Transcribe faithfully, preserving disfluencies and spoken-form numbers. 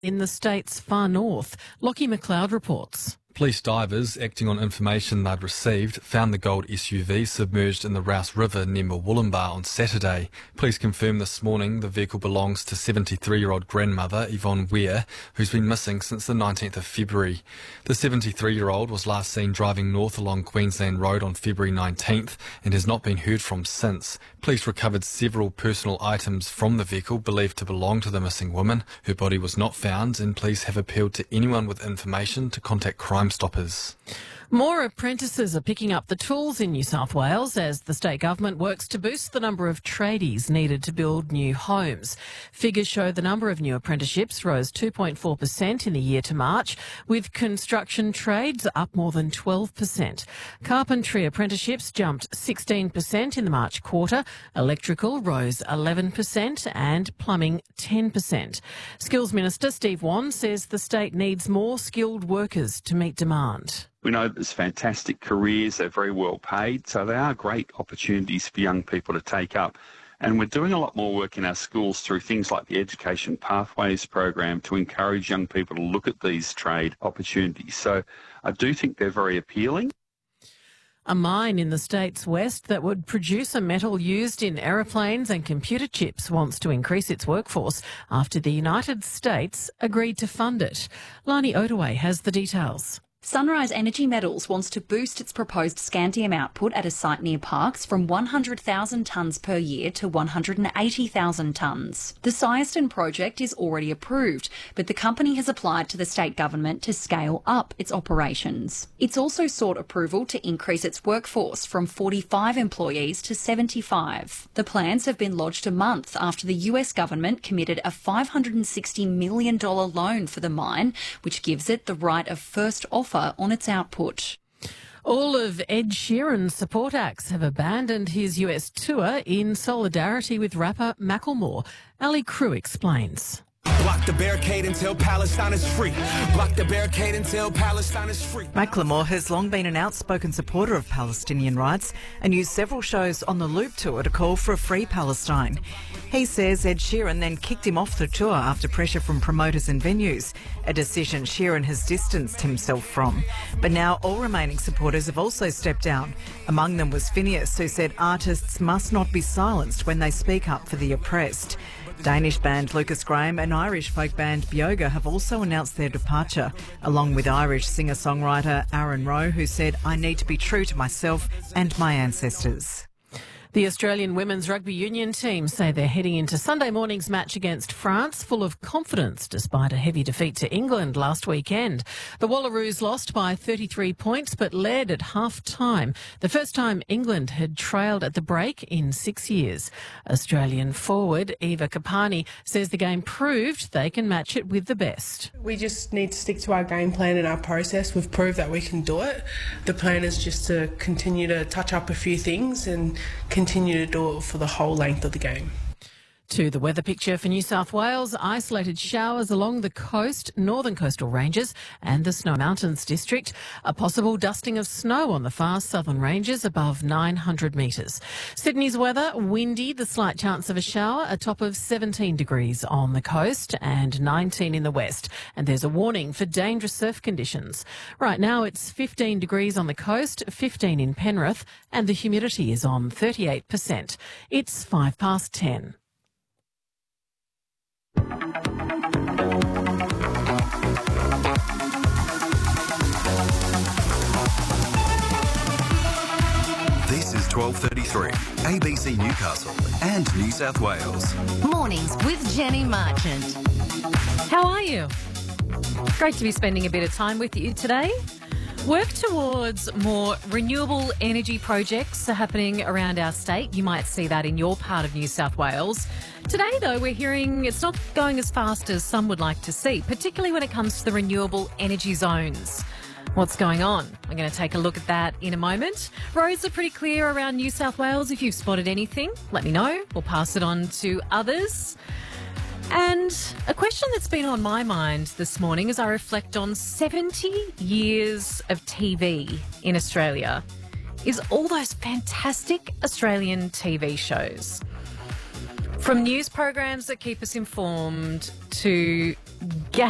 in the state's far north. Lockie McLeod reports. Police divers, acting on information they'd received, found the gold S U V submerged in the Rouse River near Murwillumbah on Saturday. Police confirmed this morning the vehicle belongs to seventy-three-year-old grandmother Yvonne Ware, who's been missing since the nineteenth of February. The seventy-three-year-old was last seen driving north along Queensland Road on February nineteenth and has not been heard from since. Police recovered several personal items from the vehicle believed to belong to the missing woman. Her body was not found, and police have appealed to anyone with information to contact Crime Stoppers. More apprentices are picking up the tools in New South Wales as the state government works to boost the number of tradies needed to build new homes. Figures show the number of new apprenticeships rose two point four percent in the year to March, with construction trades up more than twelve percent. Carpentry apprenticeships jumped sixteen percent in the March quarter, electrical rose eleven percent and plumbing ten percent. Skills Minister Steve Wan says the state needs more skilled workers to meet demand. We know that there's fantastic careers, they're very well paid, so they are great opportunities for young people to take up. And we're doing a lot more work in our schools through things like the Education Pathways program to encourage young people to look at these trade opportunities. So I do think they're very appealing. A mine in the state's west that would produce a metal used in aeroplanes and computer chips wants to increase its workforce after the United States agreed to fund it. Lani Ottaway has the details. Sunrise Energy Metals wants to boost its proposed scandium output at a site near Parkes from one hundred thousand tonnes per year to one hundred eighty thousand tonnes. The Syerston project is already approved, but the company has applied to the state government to scale up its operations. It's also sought approval to increase its workforce from forty-five employees to seventy-five. The plans have been lodged a month after the U S government committed a five hundred sixty million dollars loan for the mine, which gives it the right of first offer on its output. All of Ed Sheeran's support acts have abandoned his U S tour in solidarity with rapper Macklemore. Ali Crew explains. Block the barricade until Palestine is free. Block the barricade until Palestine is free. Macklemore has long been an outspoken supporter of Palestinian rights and used several shows on the Loop tour to call for a free Palestine. He says Ed Sheeran then kicked him off the tour after pressure from promoters and venues, a decision Sheeran has distanced himself from. But now all remaining supporters have also stepped down. Among them was Phineas, who said artists must not be silenced when they speak up for the oppressed. Danish band Lucas Graham and Irish folk band Bioga have also announced their departure, along with Irish singer-songwriter Aaron Rowe, who said, "I need to be true to myself and my ancestors." The Australian women's rugby union team say they're heading into Sunday morning's match against France full of confidence despite a heavy defeat to England last weekend. The Wallaroos lost by thirty-three points but led at half-time, the first time England had trailed at the break in six years. Australian forward Eva Kapani says the game proved they can match it with the best. We just need to stick to our game plan and our process. We've proved that we can do it. The plan is just to continue to touch up a few things and continue to do it for the whole length of the game. To the weather picture for New South Wales, isolated showers along the coast, northern coastal ranges and the Snow Mountains district. A possible dusting of snow on the far southern ranges above nine hundred metres. Sydney's weather, windy, the slight chance of a shower, a top of seventeen degrees on the coast and nineteen in the west. And there's a warning for dangerous surf conditions. Right now it's fifteen degrees on the coast, fifteen in Penrith, and the humidity is on thirty-eight percent. It's five past ten. This is twelve thirty-three, A B C Newcastle and New South Wales. Mornings with Jenny Marchant. How are you? Great to be spending a bit of time with you today. Work towards more renewable energy projects are happening around our state. You might see that in your part of New South Wales. Today, though, we're hearing it's not going as fast as some would like to see, particularly when it comes to the renewable energy zones. What's going on? We're going to take a look at that in a moment. Roads are pretty clear around New South Wales. If you've spotted anything, let me know. We'll pass it on to others. And a question that's been on my mind this morning as I reflect on seventy years of T V in Australia is all those fantastic Australian T V shows. From news programs that keep us informed to